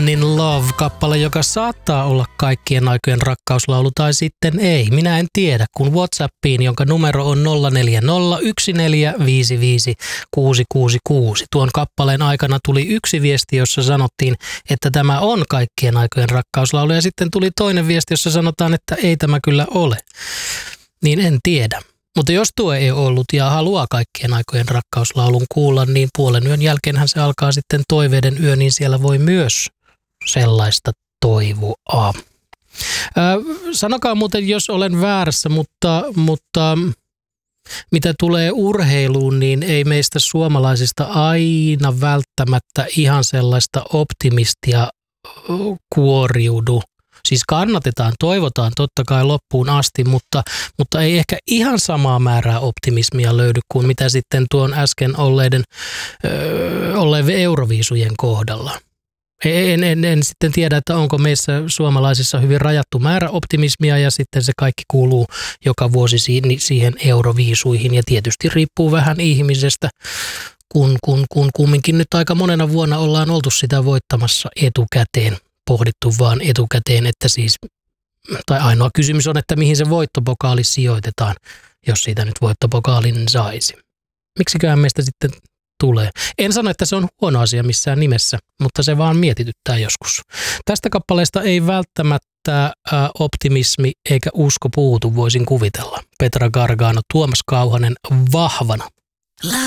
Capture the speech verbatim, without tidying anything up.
Fallen in Love-kappale, joka saattaa olla kaikkien aikojen rakkauslaulu tai sitten ei. Minä en tiedä, kun WhatsAppiin, jonka numero on nolla neljä nolla yksi neljä viisi viisi kuusi kuusi kuusi. Tuon kappaleen aikana tuli yksi viesti, jossa sanottiin, että tämä on kaikkien aikojen rakkauslaulu, ja sitten tuli toinen viesti, jossa sanotaan, että ei tämä kyllä ole. Niin en tiedä. Mutta jos tuo ei ollut ja haluaa kaikkien aikojen rakkauslaulun kuulla, niin puolen yön jälkeenhän se alkaa sitten toiveiden yö, niin siellä voi myös sellaista toivoa. Ää, sanokaa muuten, jos olen väärässä, mutta, mutta mitä tulee urheiluun, niin ei meistä suomalaisista aina välttämättä ihan sellaista optimistia kuoriudu. Siis kannatetaan, toivotaan totta kai loppuun asti, mutta, mutta ei ehkä ihan samaa määrää optimismia löydy kuin mitä sitten tuon äsken olleiden, öö, olleiden Euroviisujen kohdalla. En, en, en sitten tiedä, että onko meissä suomalaisissa hyvin rajattu määrä optimismia ja sitten se kaikki kuuluu joka vuosi siihen Euroviisuihin ja tietysti riippuu vähän ihmisestä, kun, kun, kun kumminkin nyt aika monena vuonna ollaan oltu sitä voittamassa etukäteen. Pohdittu vaan etukäteen, että siis, tai ainoa kysymys on, että mihin se voittopokaali sijoitetaan, jos siitä nyt voittopokaalin saisi. Miksiköhän meistä sitten tulee? En sano, että se on huono asia missään nimessä, mutta se vaan mietityttää joskus. Tästä kappaleesta ei välttämättä optimismi eikä usko puutu, voisin kuvitella. Petra Gargano, Tuomas Kauhanen, Vahvana. La